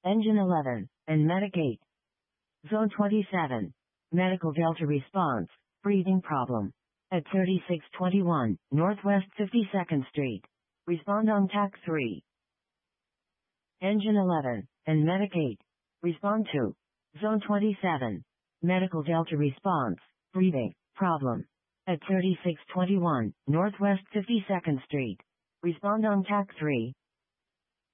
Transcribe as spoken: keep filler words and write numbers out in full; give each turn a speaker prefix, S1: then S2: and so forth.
S1: Engine eleven, and Medic eight. Zone twenty-seven. Medical Delta response, breathing problem. At thirty-six twenty-one, Northwest fifty-second Street. Respond on T A C three. Engine eleven, and Medic eight. Respond to. Zone twenty-seven. Medical Delta response, breathing problem. At thirty-six twenty-one, Northwest fifty-second Street. Respond on T A C three.